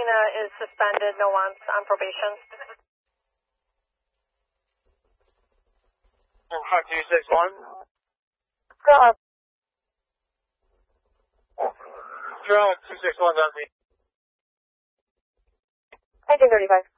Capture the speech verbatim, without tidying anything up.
Tina is suspended, no wants on probation. Truck two six one. Go up. Truck two six one, that's me. nineteen thirty-five.